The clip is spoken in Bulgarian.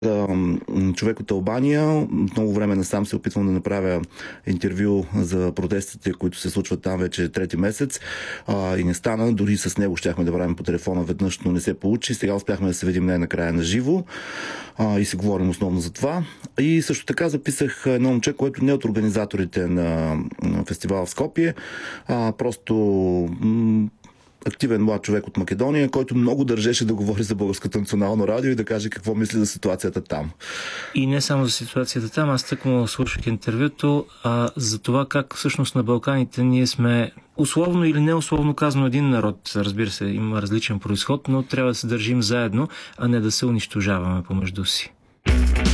човек от Албания. Много време насам се опитвам да направя интервю за протестите, които се случват там вече трети месец. И не стана. Дори с него щяхме да правим по телефона веднъж, но не се получи. Сега успяхме да се видим накрая на живо и си говорим основно за това. И също така записах едно момче, което не е от организаторите на фестивала в Скопие, просто активен млад човек от Македония, който много държеше да говори за Българското национално радио и да каже какво мисли за ситуацията там. И не само за ситуацията там, аз тъкмо слушах интервюто за това как всъщност на Балканите ние сме условно или неусловно казано един народ. Разбира се, има различен произход, но трябва да се държим заедно, а не да се унищожаваме помежду си.